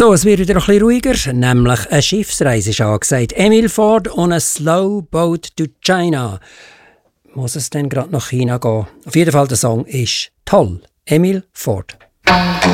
So, es wird wieder ein bisschen ruhiger, nämlich eine Schiffsreise ist angesagt. Emil Ford und a Slow Boat to China. Muss es denn gerade nach China gehen? Auf jeden Fall, der Song ist toll. Emil Ford.